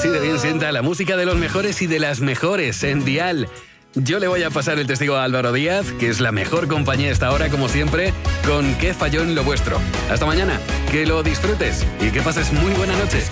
Así de bien sienta la música de los mejores y de las mejores en Dial. Yo le voy a pasar el testigo a Álvaro Díaz, que es la mejor compañía esta hora, como siempre, con Qué falló en lo vuestro. Hasta mañana, que lo disfrutes y que pases muy buena noche.